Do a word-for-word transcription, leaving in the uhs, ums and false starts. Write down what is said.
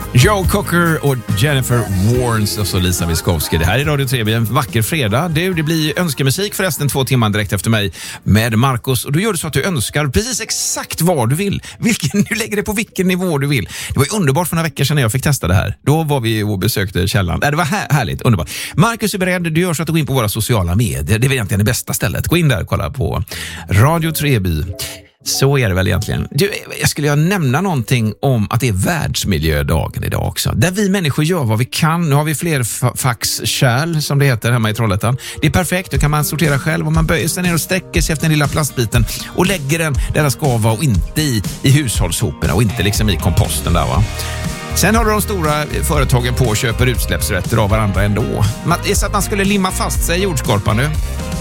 Joe Cocker och Jennifer Warnes och så Lisa Wiskowski. Det här är Radio tre, en vacker fredag. Du, det blir önskemusik förresten två timmar direkt efter mig med Marcus. Och då gör du så att du önskar precis exakt vad du vill. Vilken, du lägger det på vilken nivå du vill. Det var ju underbart för några veckor sedan när jag fick testa det här. Då var vi och besökte källan. Det var här, härligt, underbart. Marcus är beredd, du gör så att du går in på våra sociala medier. Det är egentligen det bästa stället. Gå in där och kolla på Radio Treby. Så är det väl egentligen. Du, jag skulle jag nämna någonting om att det är världsmiljödagen idag också. Där vi människor gör vad vi kan. Nu har vi fler fa- faxkärl som det heter hemma i Trollhättan. Det är perfekt, då kan man sortera själv och man böjer sig ner och sträcker sig efter den lilla plastbiten och lägger den där den ska vara och inte i, i hushållssoporna och inte liksom i komposten där, va. Sen har de stora företagen på och köper utsläppsrätter av varandra ändå. Det är så att man skulle limma fast sig i jordskorpan nu.